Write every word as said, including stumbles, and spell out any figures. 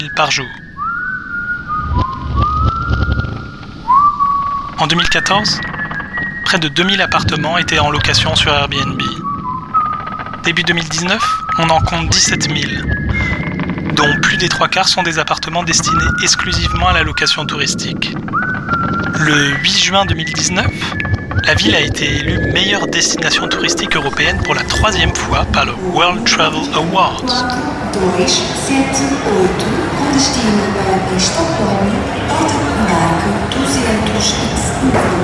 par jour. En deux mille quatorze, près de deux mille appartements étaient en location sur Airbnb. Début deux mille dix-neuf, on en compte dix-sept mille, dont plus des trois quarts sont des appartements destinés exclusivement à la location touristique. Le huit juin deux mille dix-neuf, la ville a été élue meilleure destination touristique européenne pour la troisième fois par le World Travel Awards. deux sept oito com destino para Estocolmo, pode marcar duzentos e cinco.